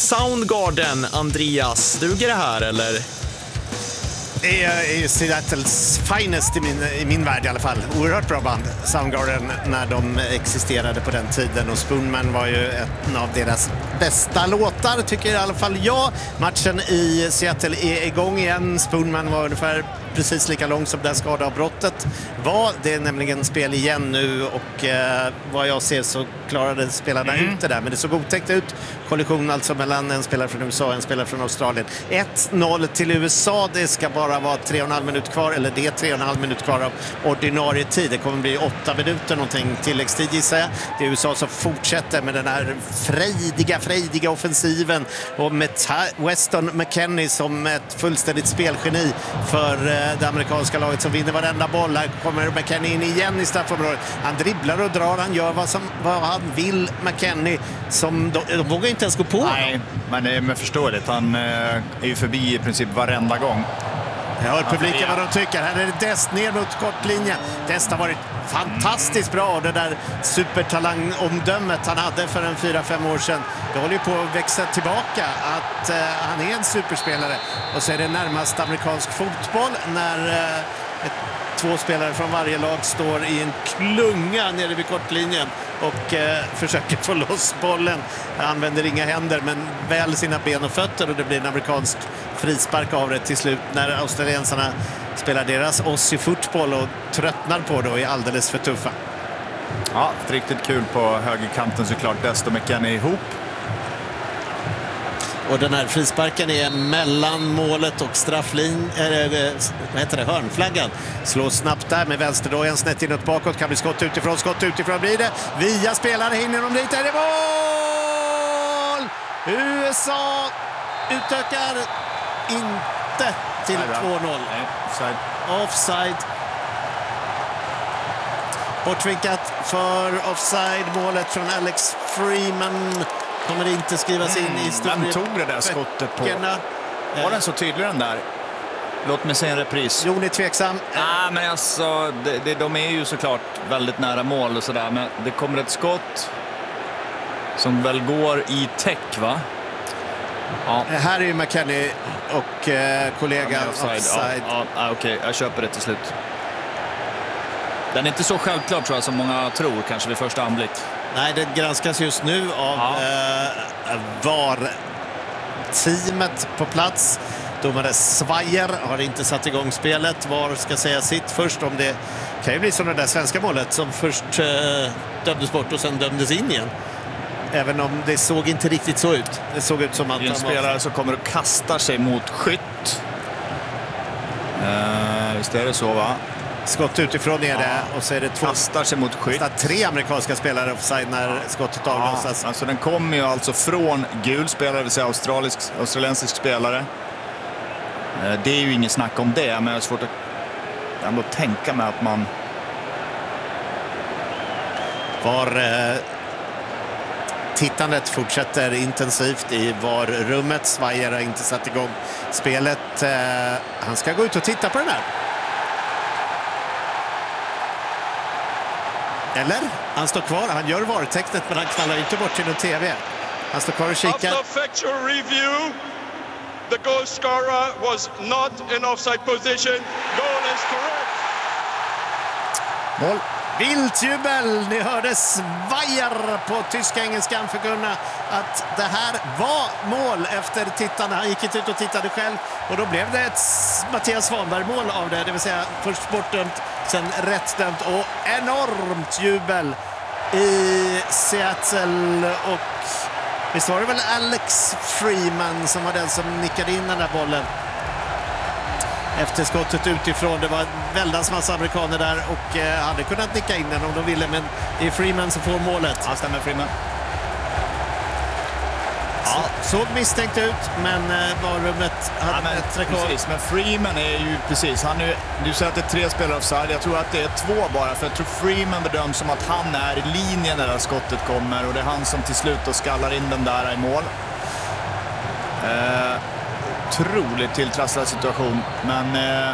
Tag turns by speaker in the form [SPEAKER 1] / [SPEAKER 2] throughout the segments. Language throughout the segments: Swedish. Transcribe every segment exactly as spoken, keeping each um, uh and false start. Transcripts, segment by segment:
[SPEAKER 1] Soundgarden, Andreas. Duger det här, eller?
[SPEAKER 2] Det är ju Seattles finest i min, i min värld i alla fall. Oerhört bra band, Soundgarden, när de existerade på den tiden. Och Spoonman var ju en av deras bästa låtar, tycker i alla fall jag. Matchen i Seattle är igång igen. Spoonman var ungefär precis lika lång som det skadeavbrottet var. Det är nämligen spel igen nu och eh, vad jag ser så klarade spelarna mm. ut det där. Men det såg otäckt ut. Kollision alltså mellan en spelare från U S A och en spelare från Australien. ett noll till U S A. Det ska bara vara tre och en halv minut kvar, eller det är tre och en halv minut kvar av ordinarie tid. Det kommer bli åtta minuter någonting tilläggstid, gissar jag. Det är U S A som fortsätter med den här frejdiga, frejdiga offensiven och med Weston McKennie som ett fullständigt spelgeni för eh, det amerikanska laget som vinner varenda boll. Här kommer McKennie in igen i straffområdet. Han dribblar och drar, han gör vad, som, vad han vill. McKennie som de, de vågar inte ens gå på.
[SPEAKER 3] Nej, men det är förståeligt. Han eh, är ju förbi i princip varenda gång.
[SPEAKER 2] Jag hör publiken vad de tycker. Här är det Dest ner mot kortlinjen. Dest har varit fantastiskt bra. Det där supertalangomdömet han hade för en fyra fem år sedan, det håller ju på att växa tillbaka. Att eh, han är en superspelare. Och så är det närmast amerikansk fotboll när eh, ett, två spelare från varje lag står i en klunga nere vid kortlinjen och eh, försöker få loss bollen. Han använder inga händer men väl sina ben och fötter, och det blir en amerikansk frispark av det till slut när australiensarna spelar deras Aussie-fotboll och tröttnar på det och är alldeles för tuffa.
[SPEAKER 3] Ja, riktigt kul på högerkanten såklart. Dest och McKennie ihop.
[SPEAKER 2] Och den här frisparken är mellan målet och strafflin, äh, vad heter det, hörnflaggan. Slår snabbt där med vänsterdojan snett inåt bakåt. Kan bli skott utifrån, skott utifrån blir det. Via spelare hinner de dit. Är det mål! U S A utökar inte till två noll.
[SPEAKER 3] Offside.
[SPEAKER 2] Offside. Bortvinkat för offside. Målet från Alex Freeman kommer inte skrivas in i historien.
[SPEAKER 3] Vem tog det där skottet på? Var den så tydlig den där? Låt mig se en repris.
[SPEAKER 2] Jon är tveksam.
[SPEAKER 3] Ah, men alltså, det, det, de är ju såklart väldigt nära mål och sådär. Men det kommer ett skott som väl går i täck, va?
[SPEAKER 2] Ja. Här är ju McKennie och eh, kollegan offside. offside.
[SPEAKER 3] Ja, ja, okej, okay. Jag köper det till slut. Den är inte så självklar tror jag som många tror kanske vid första anblick.
[SPEAKER 2] Nej, det granskas just nu av ja. eh, V A R-teamet på plats. Domare Svajer har inte satt igång spelet. V A R ska säga sitt först. Om det kan ju bli som det där svenska målet som först eh, dömdes bort och sen dömdes in igen. Även om det såg inte riktigt så ut. Det såg ut som att
[SPEAKER 3] det är en spelare var... som kommer och kastar sig mot skytt. Uh, visst är det så, va?
[SPEAKER 2] Skott utifrån är det, ja. Och så är det två...
[SPEAKER 3] Kastar sig mot skytt.
[SPEAKER 2] Tre amerikanska spelare offside när ja. skottet avlossas.
[SPEAKER 3] Ja, alltså den kommer ju alltså från gul spelare, det vill säga australisk, australiensisk spelare. Uh, det är ju ingen snack om det, men jag har svårt att ändå tänka mig att man...
[SPEAKER 2] Var... Uh... Tittandet fortsätter intensivt i V A R-rummet. Svajer har inte satt igång spelet. Eh, han ska gå ut och titta på den här. Eller? Han står kvar. Han gör V A R-tecknet men han knallar inte bort till en T V. Han står kvar och kikar.
[SPEAKER 4] After factual review, the goal scorer was not in offside position. Goal is correct.
[SPEAKER 2] Mål. Vilt jubel, ni hörde Svajer på tyska-engelskan förkunna att det här var mål efter tittarna. Han gick inte ut och tittade själv och då blev det ett Mattias Svanberg-mål av det. Det vill säga först bortdömt, sen rättdömt och enormt jubel i Seattle. Och visst var det väl Alex Freeman som var den som nickade in den där bollen efter skottet utifrån. Det var en väldans massa amerikaner där och eh, hade kunnat nicka in den om de ville, men det är Freeman som får målet.
[SPEAKER 3] Ja, stämmer Freeman.
[SPEAKER 2] Ja, såg misstänkt ut, men eh, varummet hade ja, men, ett rekord.
[SPEAKER 3] Precis, men Freeman är ju precis, han är, du säger att det är tre spelare offside, jag tror att det är två bara, för jag tror Freeman bedöms som att han är i linjen när skottet kommer och det är han som till slut och skallar in den där i mål. Eh, otroligt tilltrasslad situation, men eh...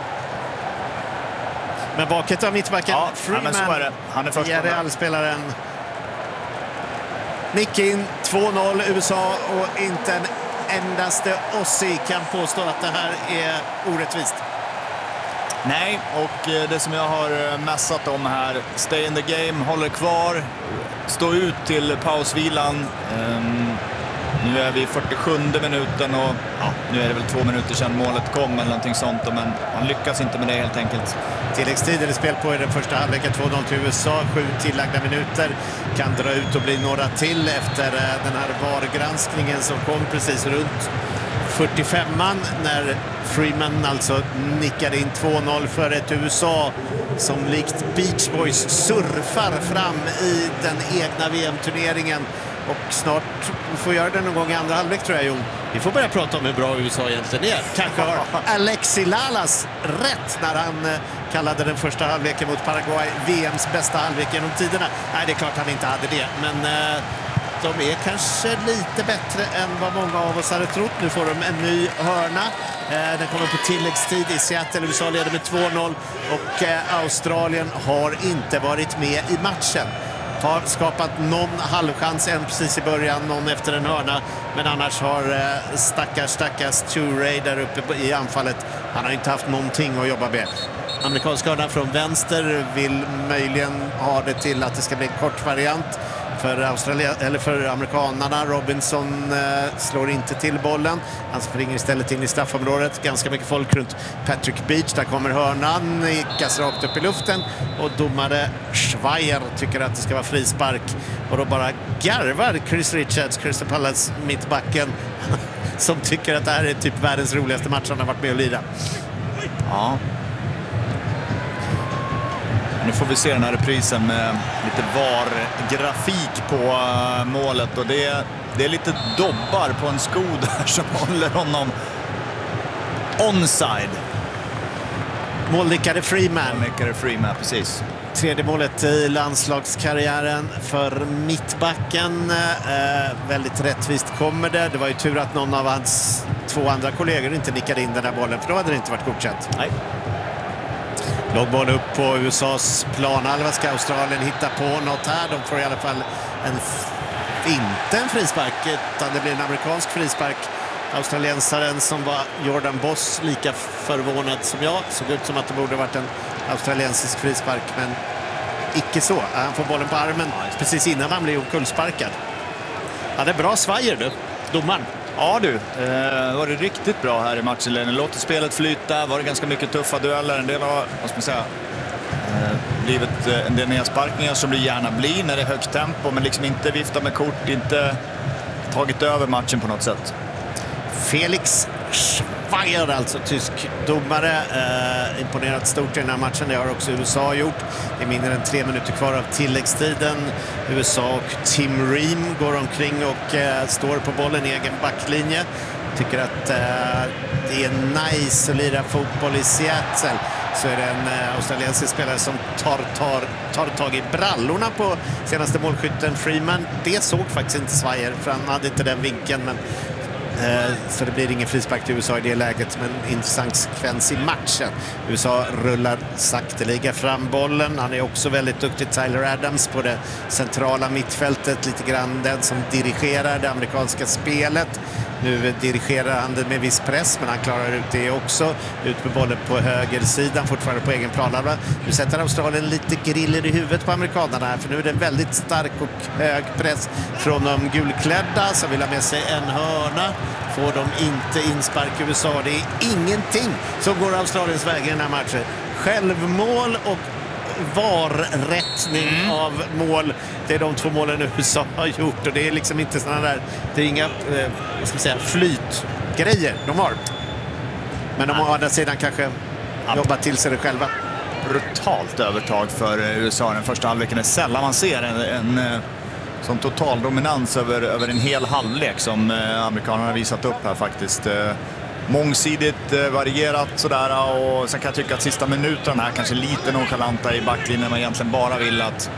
[SPEAKER 2] men baket av mittbacken
[SPEAKER 3] ja,
[SPEAKER 2] Freeman,
[SPEAKER 3] ja, men så är det. Han är först.
[SPEAKER 2] Realspelaren. Nick in, två noll U S A och inte en endaste Aussie kan påstå att det här är orättvist.
[SPEAKER 3] Nej, och det som jag har mässat om här, stay in the game, håller kvar, stå ut till pausvilan. Um, nu är vi i fyrtiosjunde minuten och ja, nu är det väl två minuter sedan målet kom eller någonting sånt, men han lyckas inte med det helt enkelt.
[SPEAKER 2] Tilläggstid är det spel på i den första halvleken, två noll till U S A, sju tillagda minuter, kan dra ut och bli några till efter den här V A R-granskningen som kom precis runt fyrtiofemman när Freeman alltså nickade in två noll för ett U S A som likt Beach Boys surfar fram i den egna V M-turneringen. Och snart får göra det någon gång i andra halvlek, tror jag, Jon.
[SPEAKER 1] Vi får börja prata om hur bra U S A egentligen är.
[SPEAKER 2] Kanske har Alexi Lalas rätt när han eh, kallade den första halvleken mot Paraguay V M:s bästa halvlek genom tiderna. Nej, det är klart han inte hade det, men eh, de är kanske lite bättre än vad många av oss hade trott. Nu får de en ny hörna. Eh, den kommer på tilläggstid i Seattle. U S A leder med två noll och eh, Australien har inte varit med i matchen. Har skapat någon halvchans, en precis i början, någon efter en hörna. Men annars har eh, stackars, stackars Touré där uppe i anfallet. Han har inte haft någonting att jobba med. Amerikanska hörna från vänster vill möjligen ha det till att det ska bli en kort variant. För, Australia, eller för amerikanerna. Robinson eh, slår inte till bollen. Han springer istället in i straffområdet. Ganska mycket folk runt Patrick Beach. Där kommer hörnan, nickas rakt upp i luften. Och domare Schweier tycker att det ska vara frispark. Och då bara garvar Chris Richards, Crystal Palace mittbacken, som tycker att det här är typ världens roligaste match han har varit med och lira.
[SPEAKER 3] Ja. Nu får vi se den här reprisen med lite V A R-grafik på målet. Och det är, det är lite dobbar på en sko där som håller honom onside.
[SPEAKER 2] Målnickade Freeman.
[SPEAKER 3] Målnickade Freeman, precis.
[SPEAKER 2] Tredje målet i landslagskarriären för mittbacken. Eh, väldigt rättvist kommer det. Det var ju tur att någon av hans två andra kollegor inte nickade in den här bollen, för då hade det inte varit godkänt.
[SPEAKER 3] Nej.
[SPEAKER 2] Lågboll upp på U S As planhalva. Ska Australien hitta på något här? De får i alla fall en, inte en frispark, utan det blir en amerikansk frispark. Australiensaren som var Jordan Boss lika förvånad som jag. Såg ut som att det borde varit en australiensisk frispark, men icke så. Han får bollen på armen precis innan han blir omkullsparkad. Ja, det är bra svajer du, domaren.
[SPEAKER 3] Ja du, eh, var det riktigt bra här i matchen. Låter spelet flyta, var det ganska mycket tuffa dueller. En del har, vad ska man säga, eh, blivit eh, en del nedsparkningar som det gärna blir när det är högt tempo, men liksom inte vifta med kort, inte tagit över matchen på något sätt.
[SPEAKER 2] Felix Schweier, alltså tysk domare, eh, imponerat stort i den här matchen. Det har också U S A gjort. Det är mindre än tre minuter kvar av tilläggstiden. U S A och Tim Ream går omkring och eh, står på bollen i egen backlinje. Tycker att eh, det är nice att lira fotboll i Seattle. Så är det en eh, australiensisk spelare som tar, tar, tar tag i brallorna på senaste målskytten Freeman. Det såg faktiskt inte Schweier, för han hade inte den vinkeln, men så det blir ingen frispark till U S A i det läget, men intressant sekvens i matchen. U S A rullar sakteliga fram bollen. Han är också väldigt duktig, Tyler Adams, på det centrala mittfältet. Lite grann den som dirigerar det amerikanska spelet. Nu dirigerar han det med viss press, men han klarar ut det också. Ut med bollen på högersidan, fortfarande på egen planhalva. Nu sätter Australien lite griller i huvudet på amerikanerna här, för nu är det en väldigt stark och hög press från de gulklädda som vill ha med sig en hörna. Får de inte inspark U S A. Det är ingenting som går Australiens väg i den här matchen. Självmål och V A R-rättning mm. av mål. Det är de två målen U S A har gjort, och det är liksom inte sådana där, det är inga eh, vad ska man säga, flytgrejer de har. Men de har å andra sidan kanske jobbat till sig det själva.
[SPEAKER 3] Brutalt övertag för U S A den första halvleken. Är sällan man ser en, en som total dominans över, över en hel halvlek som eh, amerikanerna har visat upp här faktiskt. Eh, mångsidigt eh, varierat sådär, och sen kan jag tycka att sista minuterna här kanske lite nonchalanta i backlinjen. Man egentligen bara vill att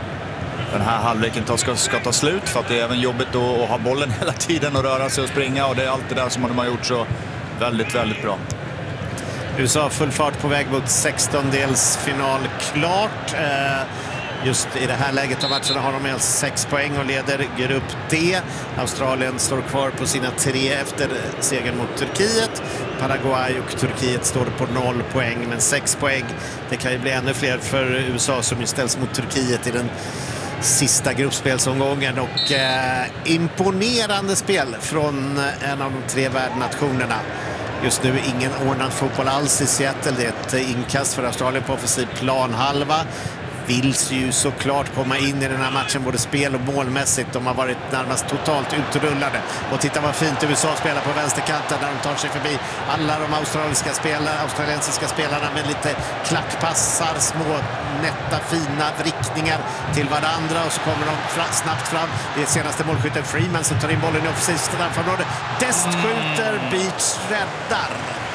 [SPEAKER 3] den här halvleken ta, ska, ska ta slut, för att det är även jobbigt att, att ha bollen hela tiden och röra sig och springa, och det är allt det där som de har gjort så väldigt, väldigt bra.
[SPEAKER 2] U S A full fart på väg mot sextondelsfinal klart. Eh, Just i det här läget av matcherna har de med sex poäng och leder grupp D. Australien står kvar på sina tre efter segern mot Turkiet. Paraguay och Turkiet står på noll poäng, men sex poäng. Det kan ju bli ännu fler för U S A som ju ställs mot Turkiet i den sista gruppspelsomgången. Och eh, imponerande spel från en av de tre värdnationerna. Just nu ingen ordnad fotboll alls i Seattle. Det är ett inkast för Australien på offensiv planhalva. Vill ju såklart komma in i den här matchen både spel- och målmässigt. De har varit närmast totalt utrullade. Och titta vad fint U S A spelar på vänsterkanten när de tar sig förbi alla de australiska spelare, australiensiska spelarna med lite klackpassar, små nätta fina vrickningar till varandra, och så kommer de fra, snabbt fram. Det är senaste målskytten Freeman som tar in bollen i offensivt straffområde. Dest skjuter, Beach räddar.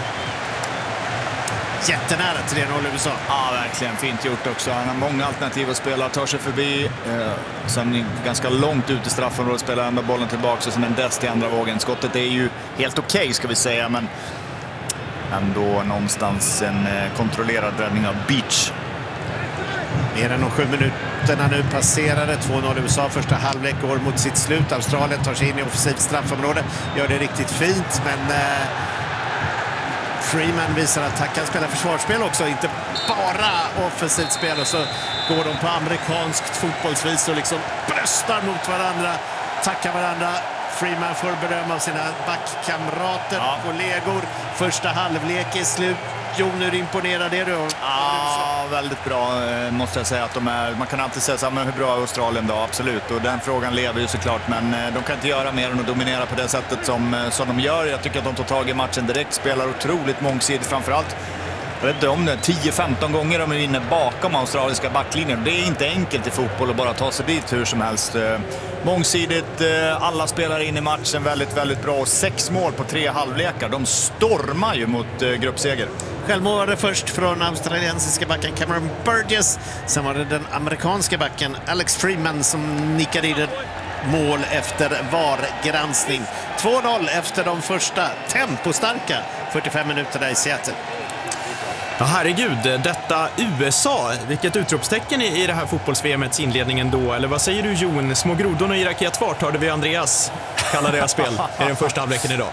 [SPEAKER 2] Jättenära tre noll U S A.
[SPEAKER 3] Ja, verkligen. Fint gjort också. Han har många alternativa spelare, tar sig förbi. Eh, sen ganska långt ut i straffområdet, spelar ändå bollen tillbaka och sen en dest i andra vågen. Skottet är ju helt okej okay, ska vi säga, men ändå någonstans en eh, kontrollerad räddning av Beach.
[SPEAKER 2] Mer än de sju minuterna nu passerade. två noll U S A. Första halvlek går mot sitt slut. Australien tar sig in i offensivt straffområde. Gör det riktigt fint, men Eh, Freeman visar att han kan spela försvarsspel också, inte bara offensivt spel, och så går de på amerikanskt fotbollsvis och liksom bröstar mot varandra, tackar varandra. Freeman får beröm av sina backkamrater, ja. kollegor. Första halvlek är slut. Jon, hur imponerad är du?
[SPEAKER 3] Ja, väldigt bra måste jag säga att de är. Man kan alltid säga så här, men hur bra är Australien då? Absolut, och den frågan lever ju såklart, men de kan inte göra mer än att dominera på det sättet som, som de gör. Jag tycker att de tar tag i matchen direkt, spelar otroligt mångsidigt framförallt. Jag vet inte om det, tio femton gånger de är inne bakom australiska backlinjen. Det är inte enkelt i fotboll att bara ta sig dit hur som helst. Mångsidigt, alla spelar in i matchen väldigt, väldigt bra. Sex mål på tre halvlekar. De stormar ju mot gruppseger.
[SPEAKER 2] Självmål var det först från australiensiska backen Cameron Burgess. Sen var det den amerikanska backen Alex Freeman som nickade i det mål efter V A R-granskning. två noll efter de första tempostarka fyrtiofem minuterna i Seattle.
[SPEAKER 5] Ja, herregud, detta U S A, vilket utropstecken i det här fotbolls-V M:ets inledningen då, eller vad säger du Jon? Små grodorna i raketfart hörde vi Andreas kalla deras spel i den första halvleken idag.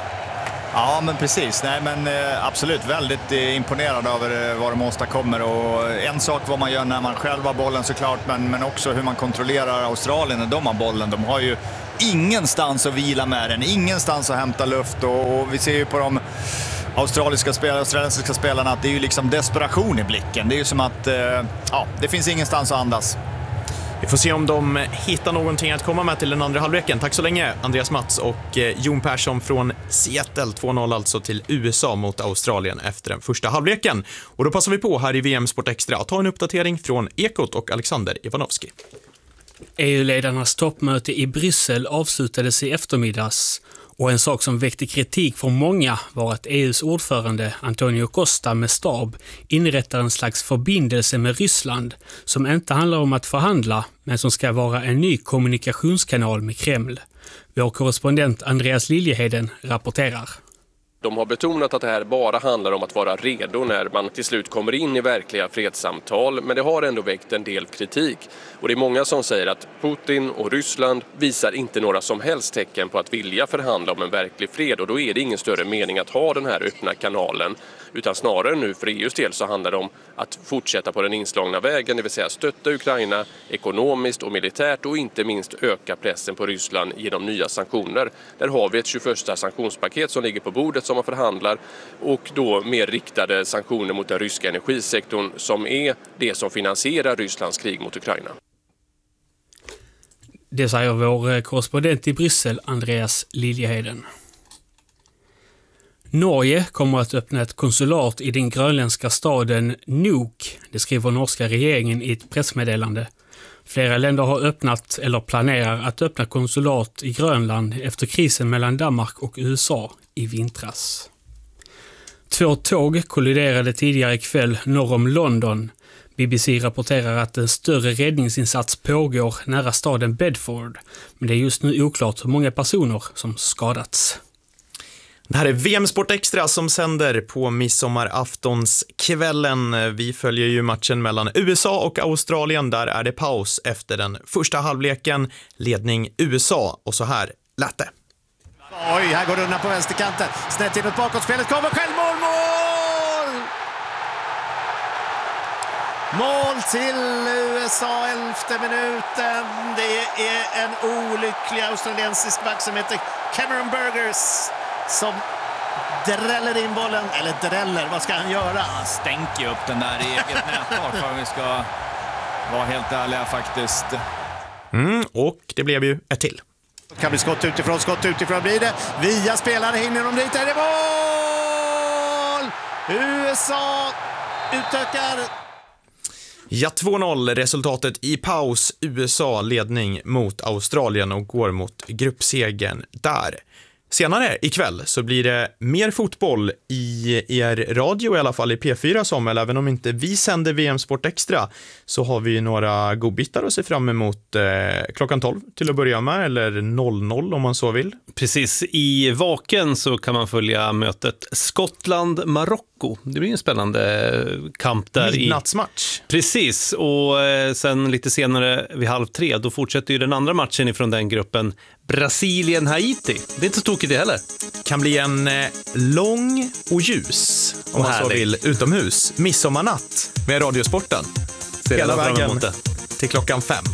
[SPEAKER 3] Ja, men precis. Nej, men eh, absolut väldigt eh, imponerad över eh, vad de åstadkommer, och en sak vad man gör när man själv har bollen såklart, men, men också hur man kontrollerar Australien när de har bollen. De har ju ingenstans att vila med den, ingenstans att hämta luft, och, och vi ser ju på de australiska spelare, australiensiska spelarna att det är ju liksom desperation i blicken. Det är ju som att eh, ja, det finns ingenstans att andas.
[SPEAKER 5] Vi får se om de hittar någonting att komma med till den andra halvleken. Tack så länge, Andreas Mats och eh, Jon Persson från Seattle. två noll alltså till U S A mot Australien efter den första halvleken. Och då passar vi på här i V M Sport Extra att ta en uppdatering från Ekot och Alexander Ivanovski.
[SPEAKER 6] E U-ledarnas toppmöte i Bryssel avslutades i eftermiddags, och en sak som väckte kritik från många var att E U:s ordförande Antonio Costa med stab inrättar en slags förbindelse med Ryssland som inte handlar om att förhandla, men som ska vara en ny kommunikationskanal med Kreml. Vår korrespondent Andreas Liljeheden rapporterar.
[SPEAKER 7] De har betonat att det här bara handlar om att vara redo när man till slut kommer in i verkliga fredssamtal, men det har ändå väckt en del kritik. Och det är många som säger att Putin och Ryssland visar inte några som helst tecken på att vilja förhandla om en verklig fred, och då är det ingen större mening att ha den här öppna kanalen, utan snarare nu för E U:s del så handlar det om att fortsätta på den inslagna vägen, det vill säga stötta Ukraina ekonomiskt och militärt, och inte minst öka pressen på Ryssland genom nya sanktioner. Där har vi ett tjugoförsta sanktionspaket som ligger på bordet som man förhandlar, och då mer riktade sanktioner mot den ryska energisektorn som är det som finansierar Rysslands krig mot Ukraina.
[SPEAKER 6] Det säger vår korrespondent i Bryssel, Andreas Liljeheden. Norge kommer att öppna ett konsulat i den grönländska staden Nuuk, det skriver norska regeringen i ett pressmeddelande. Flera länder har öppnat eller planerar att öppna konsulat i Grönland efter krisen mellan Danmark och U S A i vintras. Två tåg kolliderade tidigare ikväll norr om London. B B C rapporterar att en större räddningsinsats pågår nära staden Bedford, men det är just nu oklart hur många personer som skadats.
[SPEAKER 5] Det här är V M Sport Extra som sänder på midsommaraftonskvällen. Vi följer ju matchen mellan U S A och Australien. Där är det paus efter den första halvleken. Ledning U S A och så här lät det.
[SPEAKER 2] Oj, här går det undan på vänsterkanten. Snett inåt bakåtspelet. Kommer självmål, mål! Mål till U S A, elfte minuten. Det är en olycklig australiensisk back som heter Cameron Burgers som dräller in bollen. Eller dräller, vad ska han göra?
[SPEAKER 3] Han stänker upp den där i eget nättak för vi ska vara helt ärliga faktiskt.
[SPEAKER 5] Mm, och det blev ju ett till.
[SPEAKER 2] Det kan bli skott utifrån, skott utifrån blir det. Via spelare hinner de dit. Är det mål? U S A utökar.
[SPEAKER 5] Ja, två noll resultatet i paus. U S A ledning mot Australien och går mot gruppsegern där. Senare ikväll så blir det mer fotboll i er radio, i alla fall i P fyra som, eller även om inte vi sänder V M Sport Extra så har vi några godbitar att se fram emot eh, klockan tolv till att börja med, eller noll noll om man så vill.
[SPEAKER 8] Precis, i Vaken så kan man följa mötet Skottland-Marocko. Det blir en spännande kamp där.
[SPEAKER 5] Midnattsmatch.
[SPEAKER 8] I... Precis, och eh, sen lite senare vid halv tre, då fortsätter ju den andra matchen ifrån den gruppen, Brasilien-Haiti. Det är inte så tokigt det heller.
[SPEAKER 5] Kan bli en eh, lång och ljus, om
[SPEAKER 8] och
[SPEAKER 5] man
[SPEAKER 8] härlig.
[SPEAKER 5] så vill, utomhus. Midsommarnatt med Radiosporten.
[SPEAKER 8] Ser
[SPEAKER 5] Hela
[SPEAKER 8] fram
[SPEAKER 5] vägen
[SPEAKER 8] emot det.
[SPEAKER 5] till klockan fem.